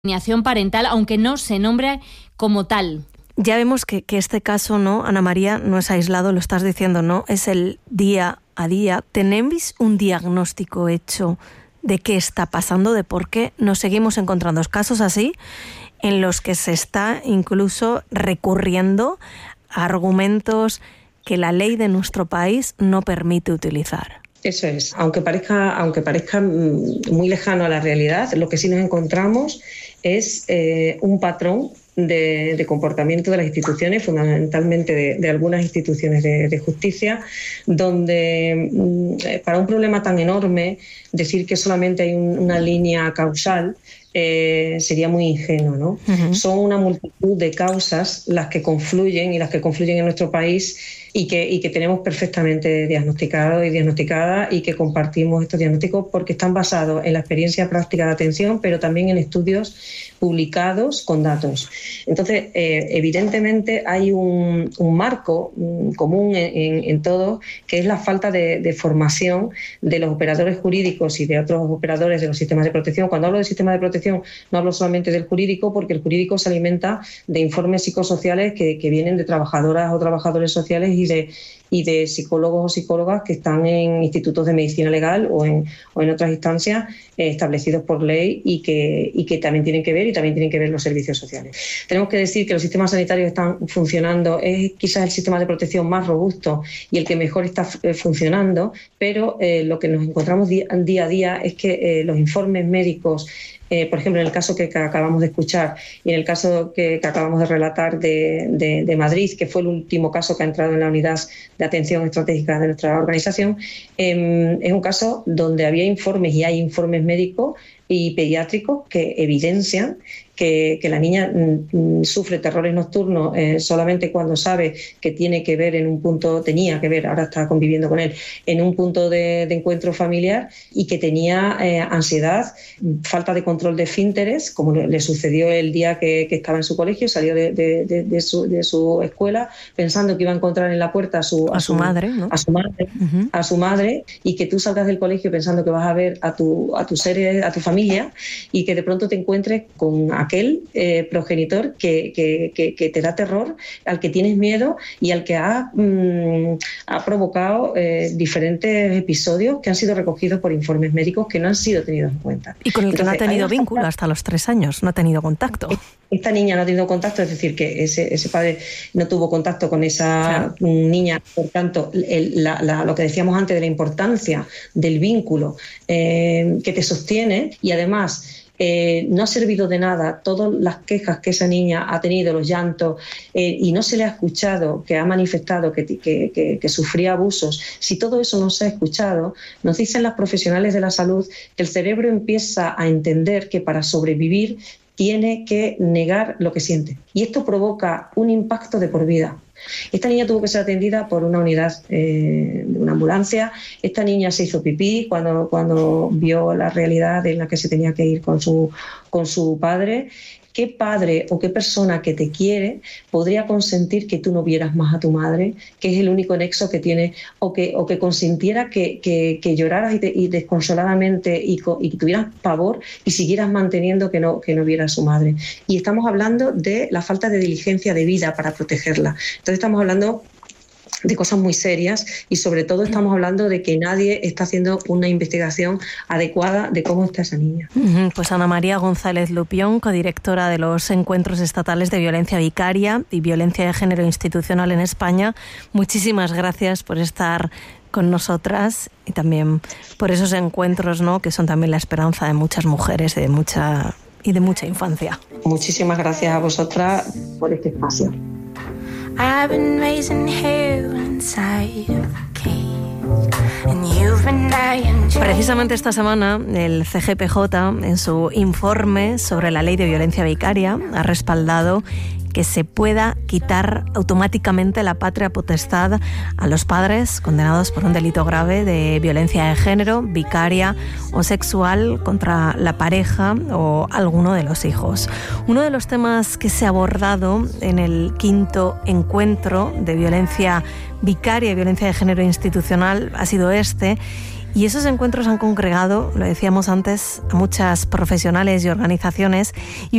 alienación parental, aunque no se nombre como tal. Ya vemos que este caso, ¿no, Ana María, no es aislado, lo estás diciendo, ¿no? Es el día a día. ¿Tenéis un diagnóstico hecho de qué está pasando, de por qué nos seguimos encontrando casos así, en los que se está incluso recurriendo a argumentos que la ley de nuestro país no permite utilizar? Eso es. Aunque parezca muy lejano a la realidad, lo que sí nos encontramos es un patrón de comportamiento de las instituciones, fundamentalmente de algunas instituciones de justicia, donde para un problema tan enorme decir que solamente hay una línea causal sería muy ingenuo, ¿no? Uh-huh. Son una multitud de causas las que confluyen en nuestro país y que tenemos perfectamente diagnosticado y diagnosticada, y que compartimos estos diagnósticos porque están basados en la experiencia práctica de atención, pero también en estudios publicados con datos. Entonces, evidentemente hay un marco común en todo, que es la falta de formación de los operadores jurídicos y de otros operadores de los sistemas de protección. Cuando hablo de sistema de protección no hablo solamente del jurídico, porque el jurídico se alimenta de informes psicosociales que vienen de trabajadoras o trabajadores sociales y de psicólogos o psicólogas que están en institutos de medicina legal o en otras instancias establecidos por ley y que también tienen que ver los servicios sociales. Tenemos que decir que los sistemas sanitarios están funcionando, es quizás el sistema de protección más robusto y el que mejor está funcionando, pero lo que nos encontramos día a día es que los informes médicos, por ejemplo, en el caso que acabamos de escuchar y en el caso que acabamos de relatar de Madrid, que fue el último caso que ha entrado en la unidad de atención estratégica de nuestra organización, es un caso donde había informes y hay informes médicos y pediátricos que evidencian que la niña sufre terrores nocturnos solamente cuando sabe que tenía que ver, ahora está conviviendo con él, en un punto de encuentro familiar, y que tenía ansiedad, falta de control de esfínteres, como le sucedió el día que estaba en su colegio. Salió de su escuela pensando que iba a encontrar en la puerta a su madre, ¿no? Uh-huh. A su madre, y que tú salgas del colegio pensando que vas a ver a tu familia, y que de pronto te encuentres con aquel progenitor que te da terror, al que tienes miedo y al que ha provocado diferentes episodios que han sido recogidos por informes médicos que no han sido tenidos en cuenta. Y con el que no ha tenido vínculo hasta los 3 años, no ha tenido contacto. Esta niña no ha tenido contacto, es decir, que ese padre no tuvo contacto con esa niña. Por tanto, lo que decíamos antes de la importancia del vínculo que te sostiene, y además no ha servido de nada todas las quejas que esa niña ha tenido, los llantos, y no se le ha escuchado, que ha manifestado que sufría abusos. Si todo eso no se ha escuchado, nos dicen las profesionales de la salud que el cerebro empieza a entender que para sobrevivir tiene que negar lo que siente, y esto provoca un impacto de por vida. Esta niña tuvo que ser atendida por una unidad de una ambulancia. Esta niña se hizo pipí cuando vio la realidad en la que se tenía que ir con su padre. ¿Qué padre o qué persona que te quiere podría consentir que tú no vieras más a tu madre, que es el único nexo que tiene, o que consintiera que lloraras y desconsoladamente y tuvieras pavor y siguieras manteniendo que no viera a su madre? Y estamos hablando de la falta de diligencia de vida para protegerla. Entonces estamos hablando de cosas muy serias, y sobre todo estamos hablando de que nadie está haciendo una investigación adecuada de cómo está esa niña. Pues Ana María González Lupión, codirectora de los Encuentros Estatales de Violencia Vicaria y Violencia de Género Institucional en España, muchísimas gracias por estar con nosotras y también por esos encuentros, ¿no?, que son también la esperanza de muchas mujeres y de mucha infancia. Muchísimas gracias a vosotras por este espacio. I've been raising hell inside of a cave, and you've been dying. Precisamente esta semana el CGPJ, en su informe sobre la ley de violencia vicaria, ha respaldado que se pueda quitar automáticamente la patria potestad a los padres condenados por un delito grave de violencia de género, vicaria o sexual contra la pareja o alguno de los hijos. Uno de los temas que se ha abordado en el 5º encuentro de violencia vicaria y violencia de género institucional ha sido este. Y esos encuentros han congregado, lo decíamos antes, a muchas profesionales y organizaciones. Y